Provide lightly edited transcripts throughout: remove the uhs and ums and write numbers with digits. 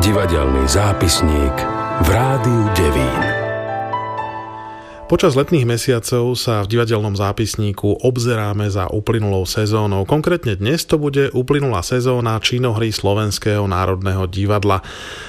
Divadelný zápisník v Rádiu Devín. Počas letných mesiacov sa v divadelnom zápisníku obzeráme za uplynulou sezónou. Konkrétne dnes to bude uplynulá sezóna činohry Slovenského národného divadla.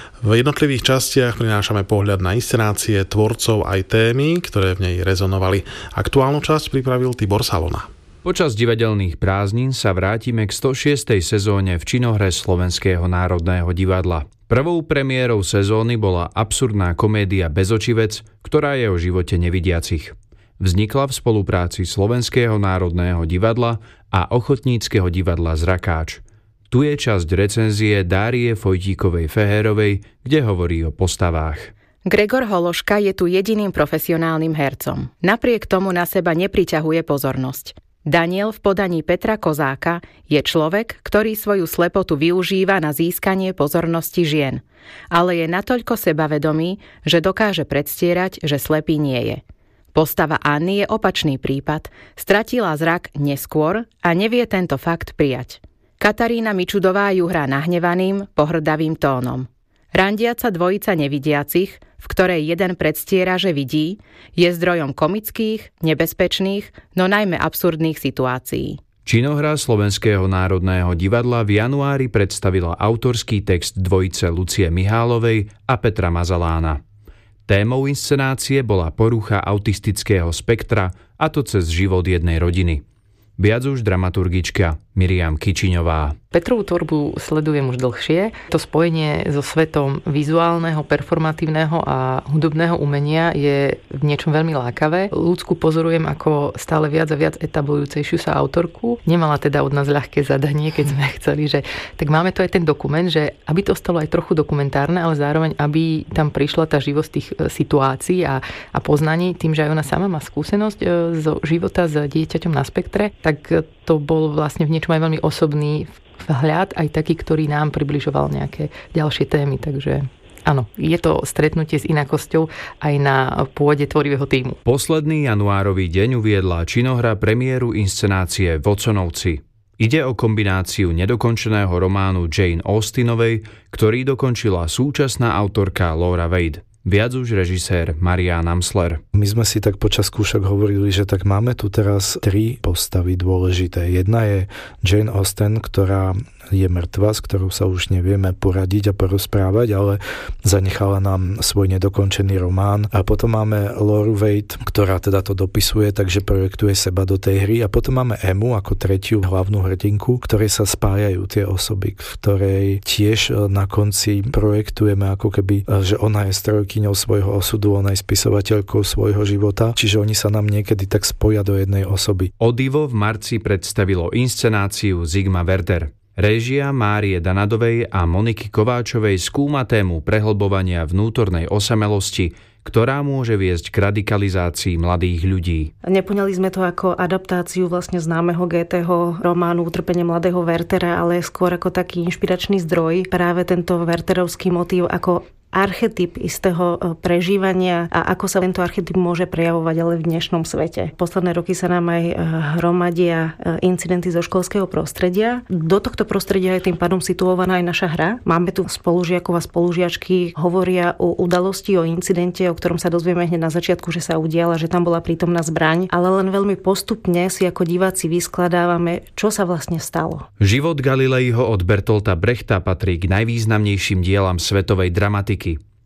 V jednotlivých častiach prinášame pohľad na inscenácie, tvorcov aj témy, ktoré v nej rezonovali. Aktuálnu časť pripravil Tibor Salona. Počas divadelných prázdnin sa vrátime k 106. sezóne v činohre Slovenského národného divadla. Prvou premiérou sezóny bola absurdná komédia Bezočivec, ktorá je o živote nevidiacich. Vznikla v spolupráci Slovenského národného divadla a Ochotníckeho divadla Zrakáč. Tu je časť recenzie Dárie Fojtíkovej-Fehérovej, kde hovorí o postavách. Gregor Hološka je tu jediným profesionálnym hercom. Napriek tomu na seba nepriťahuje pozornosť. Daniel v podaní Petra Kozáka je človek, ktorý svoju slepotu využíva na získanie pozornosti žien, ale je natoľko sebavedomý, že dokáže predstierať, že slepý nie je. Postava Anny je opačný prípad, stratila zrak neskôr a nevie tento fakt prijať. Katarína Mičudová ju hrá nahnevaným, pohŕdavým tónom. Randiaca dvojica nevidiacich, v ktorej jeden predstiera, že vidí, je zdrojom komických, nebezpečných, no najmä absurdných situácií. Činohra Slovenského národného divadla v januári predstavila autorský text dvojice Lucie Mihálovej a Petra Mazalána. Témou inscenácie bola porucha autistického spektra, a to cez život jednej rodiny. Viac už dramaturgička Miriam Kičiňová. Petrovú tvorbu sledujem už dlhšie. To spojenie so svetom vizuálneho, performatívneho a hudobného umenia je v niečom veľmi lákavé. Ľudsku pozorujem ako stále viac a viac etablujúcejšiu sa autorku. Nemala teda od nás ľahké zadanie, keď sme chceli, že tak máme tu aj ten dokument, že aby to stalo aj trochu dokumentárne, ale zároveň aby tam prišla tá živosť tých situácií a poznaní, tým, že aj ona sama má skúsenosť zo života s dieťaťom na spektre, tak to bol vlastne v niečom aj veľmi osobný vhľad, aj taký, ktorý nám približoval nejaké ďalšie témy. Takže áno, je to stretnutie s inakosťou aj na pôde tvorivého tímu. Posledný januárový deň uviedla činohra premiéru inscenácie Voconovci. Ide o kombináciu nedokončeného románu Jane Austenovej, ktorý dokončila súčasná autorka Laura Wade. Viac už režisér Marián Amsler. My sme si tak počas skúšok hovorili, že tak máme tu teraz 3 postavy dôležité. Jedna je Jane Austen, ktorá je mŕtva, s ktorou sa už nevieme poradiť a porozprávať, ale zanechala nám svoj nedokončený román. A potom máme Lauru Wade, ktorá teda to dopisuje, takže projektuje seba do tej hry. A potom máme Emu ako tretiu hlavnú hrdinku, ktorej sa spájajú tie osoby, v ktorej tiež na konci projektujeme ako keby, že ona je strojkyňou svojho osudu, ona je spisovateľkou svojho života, čiže oni sa nám niekedy tak spoja do jednej osoby. Odivo v marci predstavilo inscenáciu Sigma Werther. Réžia Márie Danadovej a Moniky Kováčovej skúma tému prehlbovania vnútornej osamelosti, ktorá môže viesť k radikalizácii mladých ľudí. Nepoňali sme to ako adaptáciu vlastne známeho Goetheho románu Utrpenie mladého Werthera, ale skôr ako taký inšpiračný zdroj. Práve tento Wertherovský motív ako archetyp istého prežívania a ako sa tento archetyp môže prejavovať ale v dnešnom svete. Posledné roky sa nám aj hromadia incidenty zo školského prostredia. Do tohto prostredia je tým pádom situovaná aj naša hra. Máme tu spolužiakov a spolužiačky, hovoria o udalosti, o incidente, o ktorom sa dozvieme hneď na začiatku, že sa udiala, že tam bola prítomná zbraň, ale len veľmi postupne si ako diváci vyskladávame, čo sa vlastne stalo. Život Galileiho od Bertolta Brechta patrí k najvýznamnejším dielam svetovej dramatiky.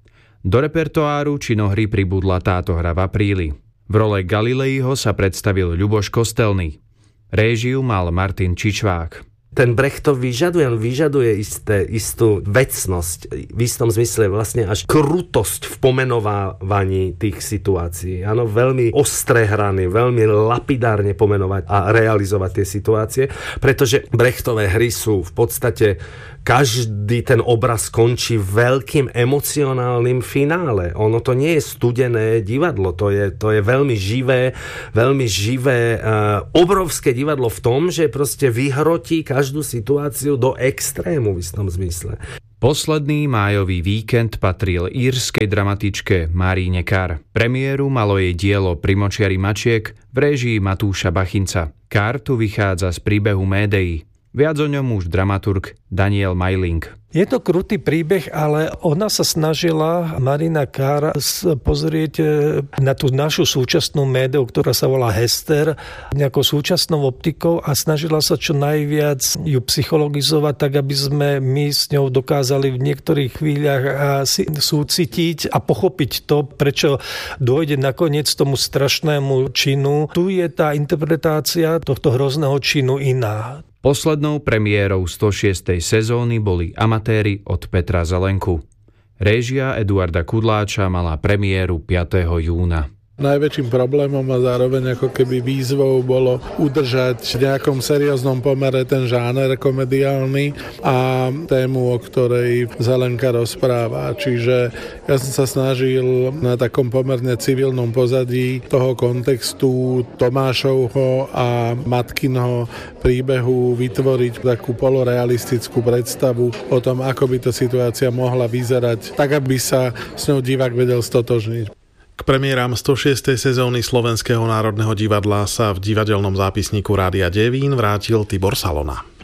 Do repertoáru činohry pribudla táto hra v apríli. V role Galileiho sa predstavil Ľuboš Kostelný. Réžiu mal Martin Čičvák. Ten Brecht to vyžaduje istú vecnosť, v istom zmysle vlastne až krutosť v pomenovávaní tých situácií. Áno, veľmi ostré hrany, veľmi lapidárne pomenovať a realizovať tie situácie, pretože Brechtové hry sú v podstate každý ten obraz končí veľkým emocionálnym finále. Ono to nie je studené divadlo, to je veľmi živé, obrovské divadlo v tom, že proste vyhrotí každú situáciu do extrému v istom zmysle. Posledný májový víkend patril írskej dramatičke Maríne Carr. Premiéru malo jej dielo Primočiari mačiek v réžii Matúša Bachinca. Carr tu vychádza z príbehu Médei. Viac o ňom už dramaturg Daniel Majling. Je to krutý príbeh, ale ona sa snažila, Marina Kára, pozrieť na tú našu súčasnú médiu, ktorá sa volá Hester, nejakou súčasnou optikou a snažila sa čo najviac ju psychologizovať, tak aby sme my s ňou dokázali v niektorých chvíľach si súcitiť a pochopiť to, prečo dôjde nakoniec tomu strašnému činu. Tu je tá interpretácia tohto hrozného činu iná. Poslednou premiérou 106. sezóny boli Amatéri od Petra Zelenku. Réžia Eduarda Kudláča mala premiéru 5. júna. Najväčším problémom a zároveň ako keby výzvou bolo udržať v nejakom serióznom pomere ten žáner komediálny a tému, o ktorej Zelenka rozpráva. Čiže ja som sa snažil na takom pomerne civilnom pozadí toho kontextu Tomášovho a matkinho príbehu vytvoriť takú polorealistickú predstavu o tom, ako by tá situácia mohla vyzerať, tak aby sa s ňou divák vedel stotožniť. K premiéram 106. sezóny Slovenského národného divadla sa v divadelnom zápisníku Rádia Devín vrátil Tibor Salona.